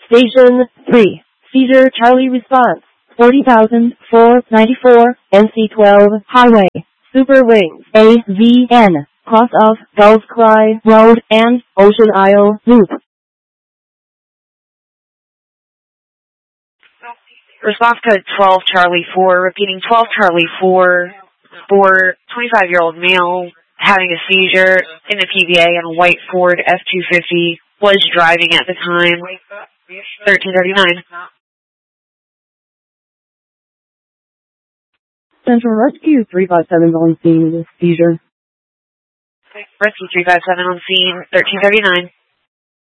Station 3. Seizure Charlie response. 40,494 NC12 Highway. Super Wings AVN. Cross of Gulf Cry Road and Ocean Isle Loop. Response code 12 Charlie 4, repeating 12 Charlie 4 for 25-year-old male having a seizure in a PBA in a white Ford F-250, was driving at the time, 1339. Central Rescue 357 on scene with seizure. Rescue 357 on scene, 1339.